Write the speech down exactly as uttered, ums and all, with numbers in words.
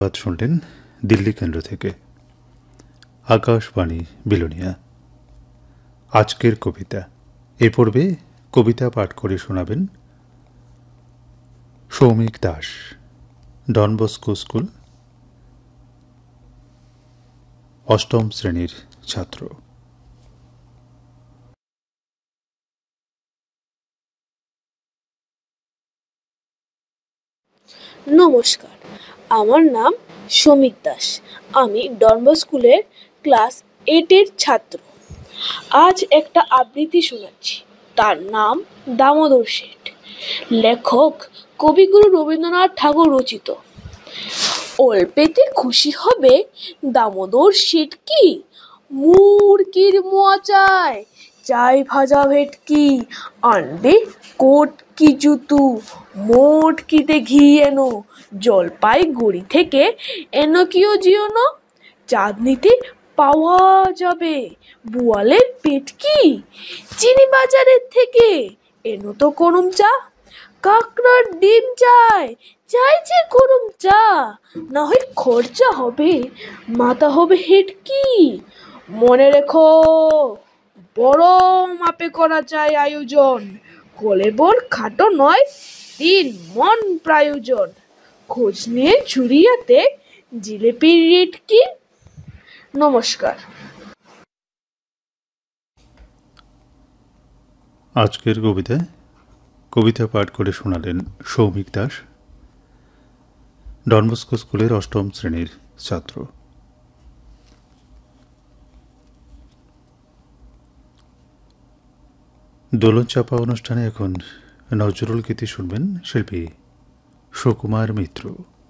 আজ শুনলেন দিল্লি কেন্দ্র থেকে আকাশবাণী বিলোনিয়া। আজকের কবিতা এ পর্বে কবিতা পাঠ করে শোনাবেন Soumik Das, Don Bosco school, অষ্টম শ্রেণীর ছাত্র। নমস্কার, আমার নাম সৌমিক দাস। আমি ডন বস্কো স্কুলের ক্লাস এইটের ছাত্র। আজ একটা আবৃত্তি শোনাচ্ছি, তার নাম দামোদর শেঠ। লেখক কবিগুরু রবীন্দ্রনাথ ঠাকুর রচিত। অল্পেতে খুশি হবে দামোদর শেঠ কি, মুরগির মোয়া চাই, চাই ভাজা ভেটকি, আনবে কোটকি জুতু, মোটকিতে ঘি এনো, জলপাইগুড়ি থেকে এনো কিও জিওনো, চাঁদনিতে পাওয়া যাবে বোয়ালের পেটকি, চিনি বাজারের থেকে এনো তো করম চা, কাকড়ার ডিম চাই, চাই যে গরম চা, না হয় খরচা হবে, মাথা হবে হেটকি। মনে রেখো বড় মাপে করা চাই আয়োজন, কলেবর খাটো নয়, তিন মন প্রয়োজন, খোঁজ নিয়ে ঝুড়িয়াতে জিলেপির রেট কি। নমস্কার। আজকের কবিতায় কবিতা পাঠ করে শোনালেন সৌমিক দাস, ডন বস্কো স্কুলের অষ্টম শ্রেণীর ছাত্র। দোলন চাপা অনুষ্ঠানে এখন নজরুল গীতি শুনবেন শিল্পী সুকুমার মিত্র।